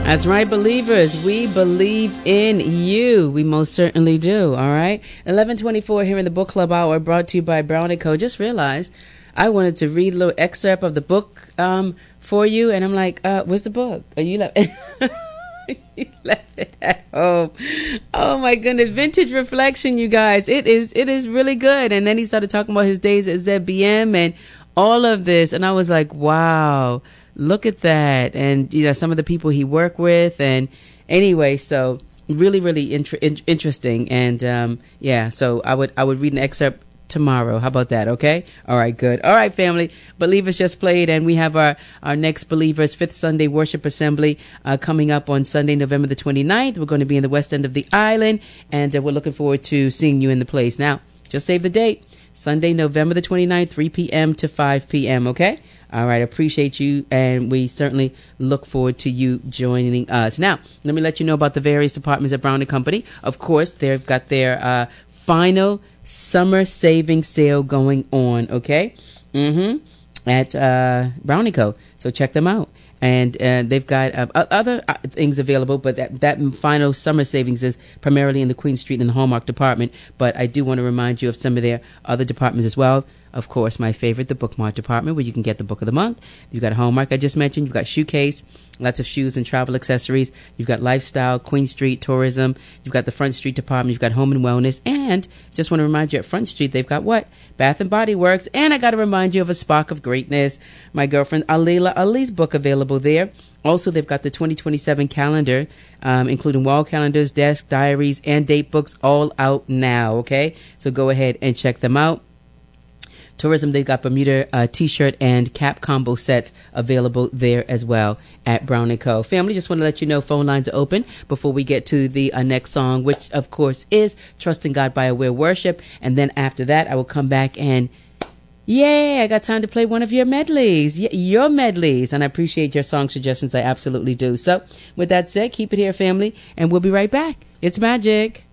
That's right, believers. We believe in you. We most certainly do. All right. 11:24 here in the book club hour, brought to you by Brown & Co. Just realized I wanted to read a little excerpt of the book for you, and I'm like, where's the book? Are you left? You left it at home. Oh my goodness. Vintage Reflection, you guys. It is really good. And then he started talking about his days at ZBM and all of this, and I was like, wow. Look at that. And, you know, some of the people he worked with. And anyway, so really, really interesting. And, yeah, so I would read an excerpt tomorrow. How about that? Okay. All right. Good. All right, family. Believers just played, and we have our next Believers Fifth Sunday Worship Assembly coming up on Sunday, November the 29th. We're going to be in the west end of the island, and we're looking forward to seeing you in the place. Now, just save the date. Sunday, November the 29th, 3 p.m. to 5 p.m. Okay. All right, appreciate you, and we certainly look forward to you joining us. Now, let me let you know about the various departments at Brown & Company. Of course, they've got their final summer savings sale going on, okay? At Brown & Co. So check them out. And they've got other things available, but that final summer savings is primarily in the Queen Street and the Hallmark department. But I do want to remind you of some of their other departments as well. Of course, my favorite, the Bookmark department, where you can get the book of the month. You've got Hallmark, I just mentioned. You've got Shoe Case, lots of shoes and travel accessories. You've got Lifestyle, Queen Street, Tourism. You've got the Front Street department. You've got Home and Wellness. And just want to remind you, at Front Street, they've got what? Bath and Body Works. And I got to remind you of A Spark of Greatness. My girlfriend Alila Ali's book available there. Also, they've got the 2027 calendar, including wall calendars, desk diaries, and date books, all out now, okay? So go ahead and check them out. Tourism, they've got Bermuda t-shirt and cap combo sets available there as well at Brown & Co. Family, just want to let you know phone lines are open before we get to the next song, which, of course, is Trusting God by Aware Worship. And then after that, I will come back and, I got time to play one of your medleys. Your medleys. And I appreciate your song suggestions. I absolutely do. So, with that said, keep it here, family, and we'll be right back. It's magic.